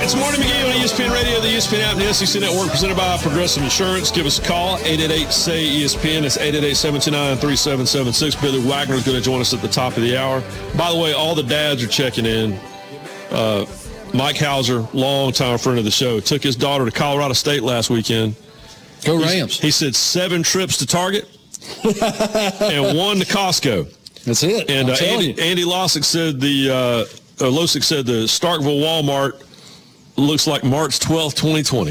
It's Marty McGee on ESPN Radio, the ESPN app, and the SEC Network, presented by Progressive Insurance. Give us a call, 888-SAY-ESPN. That's 888-729-3776. Billy Wagner is going to join us at the top of the hour. By the way, all the dads are checking in. Mike Hauser, longtime friend of the show, took his daughter to Colorado State last weekend. Go Rams. He said 7 trips to Target and 1 to Costco. That's it. And Andy Losick said the Starkville Walmart looks like March 12th, 2020.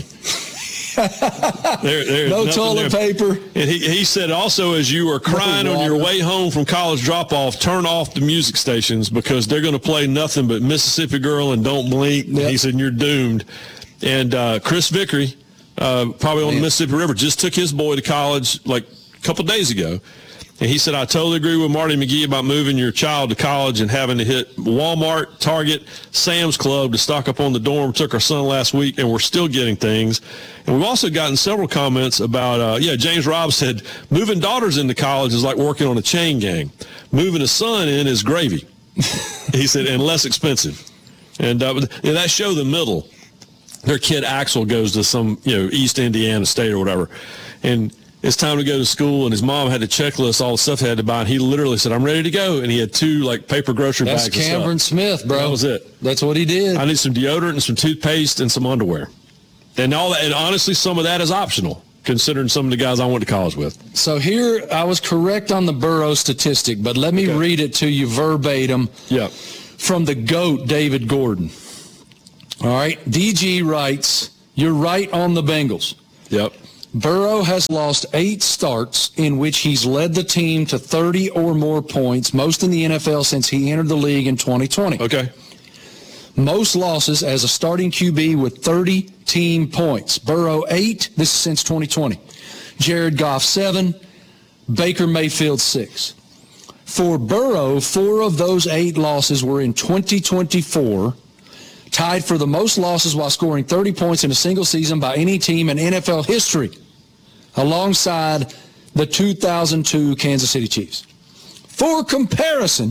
No toilet paper. And he said also, as you are crying on your way home from college drop-off, turn off the music stations because they're going to play nothing but Mississippi Girl and Don't Blink. Yep. He said, you're doomed. And Chris Vickery, probably on the Mississippi River, just took his boy to college like a couple days ago. And he said, I totally agree with Marty McGee about moving your child to college and having to hit Walmart, Target, Sam's Club to stock up on the dorm. Took our son last week, and we're still getting things. And we've also gotten several comments about, James Robb said, moving daughters into college is like working on a chain gang. Moving a son in is gravy. He said, and less expensive. And that show, The Middle, their kid Axel goes to some, East Indiana State or whatever. And it's time to go to school, and his mom had to checklist all the stuff he had to buy, and he literally said, I'm ready to go. And he had 2 paper grocery bags of stuff. That's Cameron Smith, bro. That was it. That's what he did. I need some deodorant and some toothpaste and some underwear. And all that, and honestly, some of that is optional, considering some of the guys I went to college with. So here, I was correct on the Burrow statistic, but let me read it to you verbatim from the GOAT, David Gordon. All right, DG writes, you're right on the Bengals. Yep. Burrow has lost 8 starts in which he's led the team to 30 or more points, most in the NFL since he entered the league in 2020. Okay. Most losses as a starting QB with 30 team points. Burrow 8, this is since 2020. Jared Goff 7, Baker Mayfield 6. For Burrow, 4 of those 8 losses were in 2024, tied for the most losses while scoring 30 points in a single season by any team in NFL history, alongside the 2002 Kansas City Chiefs. For comparison,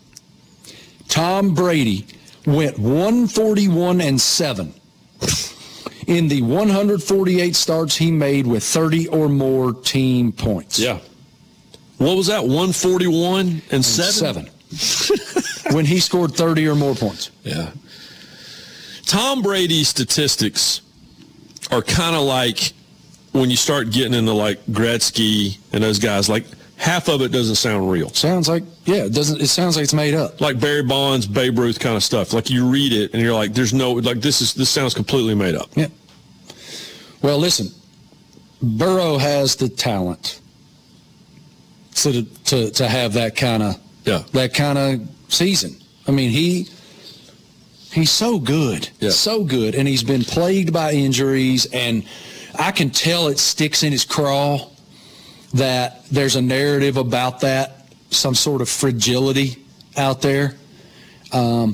Tom Brady went 141-7 in the 148 starts he made with 30 or more team points. Yeah. What was that, 141-7? 7. When he scored 30 or more points. Yeah. Tom Brady's statistics are kind of like when you start getting into like Gretzky and those guys, like half of it doesn't sound real. Sounds like, it sounds like it's made up. Like Barry Bonds, Babe Ruth kind of stuff. Like you read it and you're like, there's no, like this sounds completely made up. Yeah. Well, listen, Burrow has the talent to have that kind of season. I mean, He's so good, so good, and he's been plagued by injuries, and I can tell it sticks in his craw that there's a narrative about that, some sort of fragility out there. I'm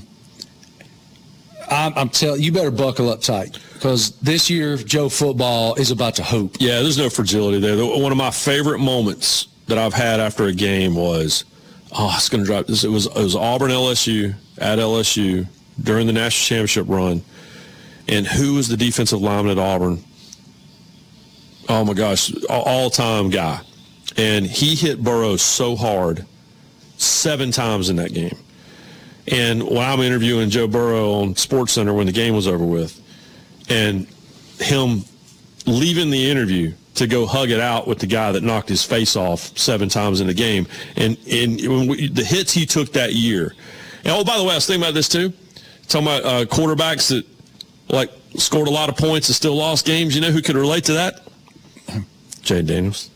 telling you, better buckle up tight because this year Joe football is about to hoop. Yeah, there's no fragility there. One of my favorite moments that I've had after a game was, it's going to drop this. It was Auburn LSU at LSU during the national championship run, and who was the defensive lineman at Auburn? Oh my gosh, all-time guy. And he hit Burrow so hard 7 times in that game. And when I'm interviewing Joe Burrow on SportsCenter when the game was over with, and him leaving the interview to go hug it out with the guy that knocked his face off 7 times in the game, and the hits he took that year. And by the way, I was thinking about this too. Talking about quarterbacks that like scored a lot of points and still lost games. You know who could relate to that? Jay Daniels.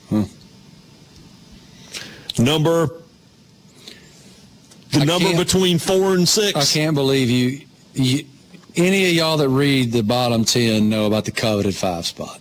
Number between 4 and 6. I can't believe you. Any of y'all that read the bottom 10 know about the coveted 5 spot.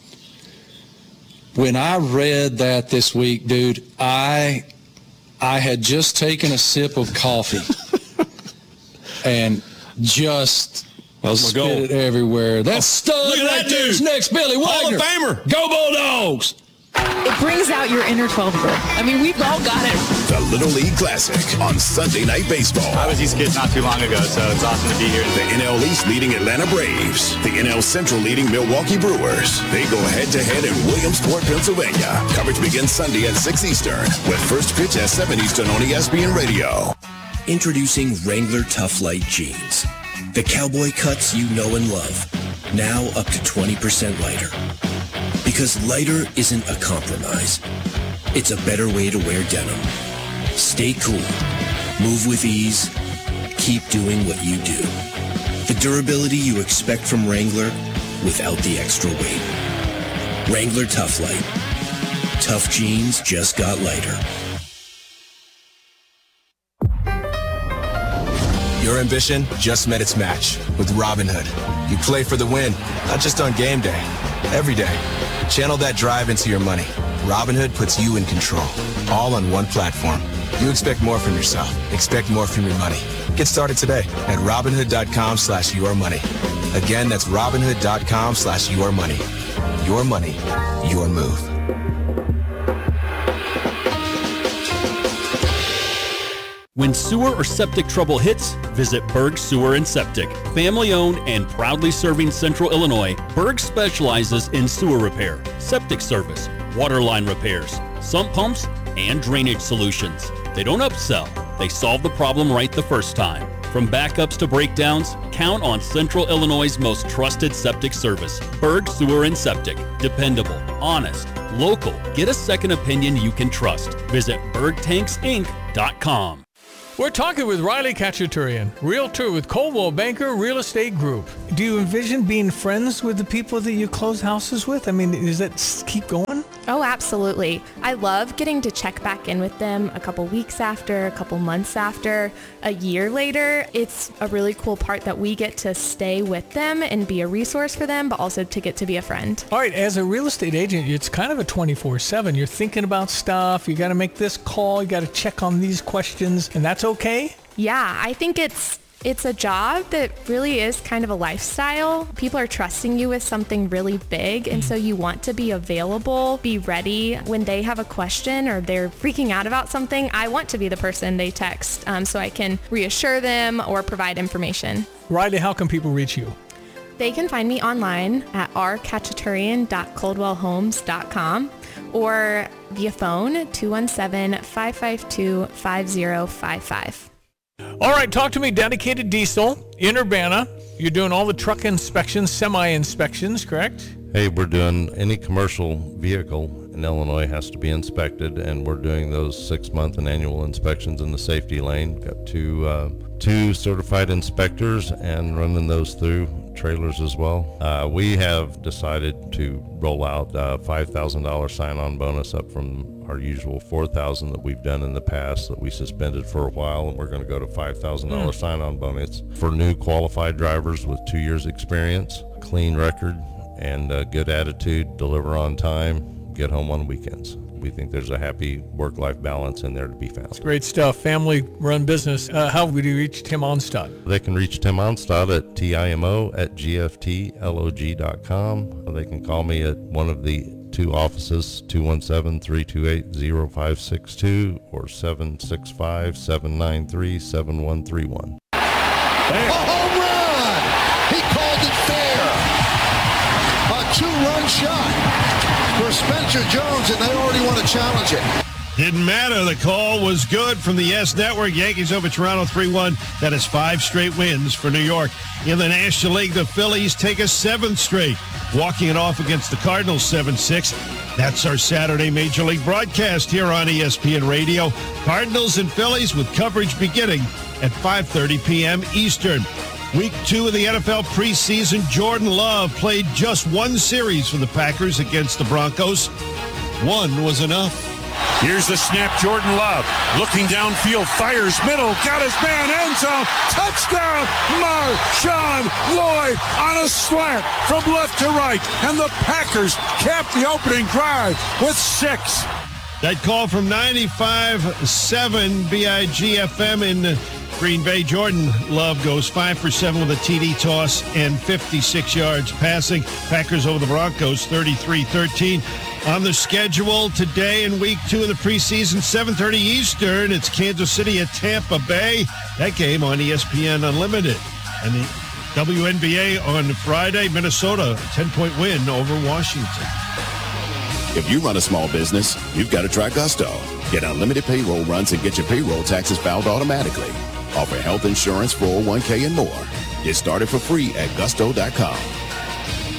When I read that this week, dude, I had just taken a sip of coffee. And just spit it everywhere. That's stud right there. Next, Billy Wagner. Hall of Famer. Go Bulldogs. It brings out your inner 12-year-old. I mean, we've all got it. The Little League Classic on Sunday Night Baseball. I was East Kid not too long ago, so it's awesome to be here. The NL East leading Atlanta Braves. The NL Central leading Milwaukee Brewers. They go head-to-head in Williamsport, Pennsylvania. Coverage begins Sunday at 6 Eastern with first pitch at 7 Eastern on ESPN Radio. Introducing Wrangler Tough Light Jeans. The cowboy cuts you know and love. Now up to 20% lighter. Because lighter isn't a compromise. It's a better way to wear denim. Stay cool. Move with ease. Keep doing what you do. The durability you expect from Wrangler without the extra weight. Wrangler Tough Light. Tough jeans just got lighter. Your ambition just met its match with Robinhood. You play for the win, not just on game day, every day. Channel that drive into your money. Robinhood puts you in control, all on one platform. You expect more from yourself. Expect more from your money. Get started today at Robinhood.com/yourmoney. Again, that's Robinhood.com/yourmoney. Your money, your move. When sewer or septic trouble hits, visit Berg Sewer and Septic. Family-owned and proudly serving Central Illinois, Berg specializes in sewer repair, septic service, water line repairs, sump pumps, and drainage solutions. They don't upsell. They solve the problem right the first time. From backups to breakdowns, count on Central Illinois' most trusted septic service. Berg Sewer and Septic. Dependable, honest, local. Get a second opinion you can trust. Visit bergtanksinc.com. We're talking with Riley Khachaturian, realtor with Coldwell Banker Real Estate Group. Do you envision being friends with the people that you close houses with? I mean, does that keep going? Oh, absolutely. I love getting to check back in with them a couple weeks after, a couple months after, a year later. It's a really cool part that we get to stay with them and be a resource for them, but also to get to be a friend. All right, as a real estate agent, it's kind of a 24/7. You're thinking about stuff. You got to make this call. You got to check on these questions, and that's okay? Yeah, I think it's a job that really is kind of a lifestyle. People are trusting you with something really big, and so you want to be available, be ready when they have a question or they're freaking out about something. I want to be the person they text so I can reassure them or provide information. Riley, how can people reach you? They can find me online at rkhachaturian.coldwellhomes.com or via phone 217-552-5055. All right, talk to me. Dedicated Diesel in Urbana. You're doing all the truck inspections, semi-inspections, correct? Hey, we're doing any commercial vehicle in Illinois has to be inspected, and we're doing those 6-month and annual inspections in the safety lane. Got two certified inspectors and running those through trailers as well. We have decided to roll out a $5,000 sign-on bonus up from our usual $4,000 that we've done in the past that we suspended for a while, and we're going to go to $5,000 sign-on bonus for new qualified drivers with 2 years experience, clean record, and a good attitude, deliver on time, get home on weekends. We think there's a happy work-life balance in there to be found. Great stuff. Family-run business. How would you reach Tim Onstad? They can reach Tim Onstad at TIMO@GFTLOG.com. They can call me at one of the two offices, 217-328-0562 or 765-793-7131. A home run! He called it fair. A 2-run shot for Spencer Jones, and they already want to challenge it. Didn't matter. The call was good from the Yes Network. Yankees over Toronto 3-1. That is 5 straight wins for New York. In the National League, the Phillies take a 7th straight, walking it off against the Cardinals 7-6. That's our Saturday Major League broadcast here on ESPN Radio. Cardinals and Phillies with coverage beginning at 5:30 p.m. Eastern. Week 2 of the NFL preseason, Jordan Love played just one series for the Packers against the Broncos. One was enough. Here's the snap, Jordan Love looking downfield, fires middle, got his man, end zone, touchdown, Marshawn Lloyd on a slant from left to right, and the Packers cap the opening drive with 6. That call from 95.7 BIG-FM in Green Bay, Jordan Love goes 5 for 7 with a TD toss and 56 yards passing. Packers over the Broncos 33-13. On the schedule today in week 2 of the preseason, 7:30 Eastern, it's Kansas City at Tampa Bay. That game on ESPN Unlimited. And the WNBA on Friday, Minnesota, 10-point win over Washington. If you run a small business, you've got to try Gusto. Get unlimited payroll runs and get your payroll taxes filed automatically. Offer health insurance, 401k, and more. Get started for free at gusto.com.